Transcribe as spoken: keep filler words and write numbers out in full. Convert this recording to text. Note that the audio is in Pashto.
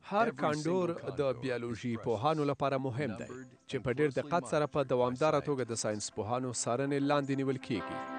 هر کاندور د بیولوژي پوهانو لپاره مهم دی چې په ډېر دقت سره په دوامداره توګه د ساینس پوهانو څارنې لاندې نیول کیږي.